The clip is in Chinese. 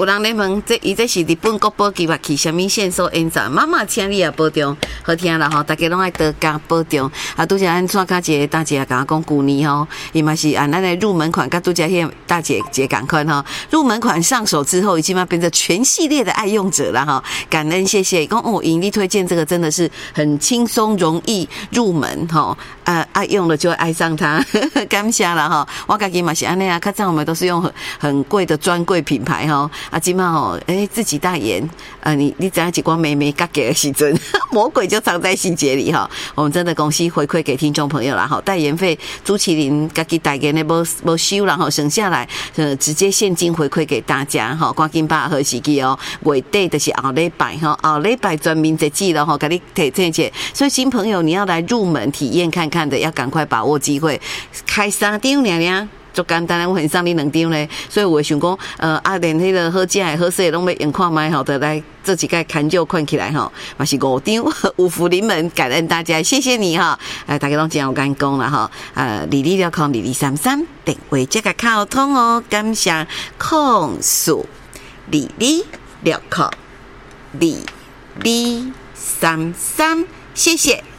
有人咧问，这是日本国宝级或去什么线索演奏？妈妈，请你也保重，好听啦吼，大家拢爱多加保重。啊，拄则咱蔡家姐大姐甲我讲，旧年吼，伊嘛是按咱的入门款，甲拄则迄大姐赶快吼，入门款上手之后，已经嘛变成全系列的爱用者了哈。感恩谢谢，讲哦，盈利推荐这个真的是很轻松容易入门哈，爱用了就会爱上它，感谢啦哈。我家己嘛是安尼啊，较早我们都是用很贵的专柜品牌哈，啊，今嘛吼，自己代言，你知影一光美美嘎给的时阵，魔鬼就藏在细节里哈。我们真的恭喜回馈给听众朋友啦哈，代言费朱麒麟家己代言的没收然后省下来，直接现金回馈给大家哈，赶紧把握时机哦，月底就是后礼拜哈，后礼拜专门节气了哈，给你提这些，所以新朋友你要来入门体验看看的，要赶快把握机会，开3张娘娘。就简单，我很送你2张咧，所以我想讲，连迄个好食的好势拢要用看卖吼，的来这几个看就看起来吼，嘛是5张，五福临门，感恩大家，谢谢你哈，大家拢真有眼光啦哈，22302233电话这个靠通哦，感谢控诉22602233，谢谢。